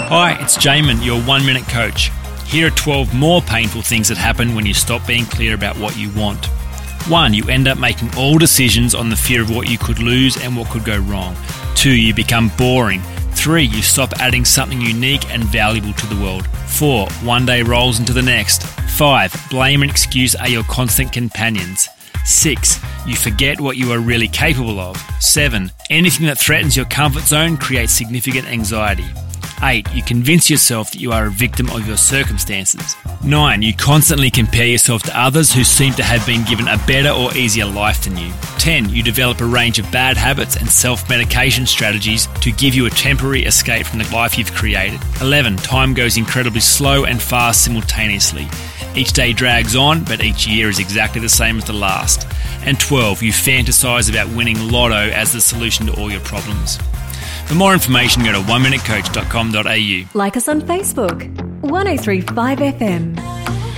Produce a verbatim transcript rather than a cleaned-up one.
Hi, it's Jamin, your One Minute Coach. Here are twelve more painful things that happen when you stop being clear about what you want. One, you end up making all decisions on the fear of what you could lose and what could go wrong. Two, you become boring. Three, you stop adding something unique and valuable to the world. Four, one day rolls into the next. Five, blame and excuse are your constant companions. Six, you forget what you are really capable of. Seven, anything that threatens your comfort zone creates significant anxiety. Eight, you convince yourself that you are a victim of your circumstances. Nine, you constantly compare yourself to others who seem to have been given a better or easier life than you. Ten, you develop a range of bad habits and self-medication strategies to give you a temporary escape from the life you've created. Eleven, time goes incredibly slow and fast simultaneously. Each day drags on, but each year is exactly the same as the last. And twelve, you fantasize about winning lotto as the solution to all your problems. For more information, go to one minute coach dot com dot a u. Like us on Facebook, one oh three five F M.